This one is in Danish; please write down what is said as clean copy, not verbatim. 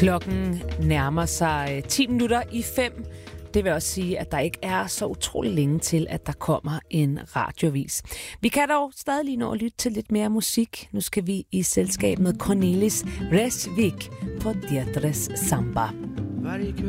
Klokken nærmer sig 10 minutter i 5. Det vil også sige, at der ikke er så utrolig længe til, at der kommer en radioavis. Vi kan dog stadig lige nå at lytte til lidt mere musik. Nu skal vi i selskab med Cornelis Vreeswijk på Dietres Samba. Varje kväll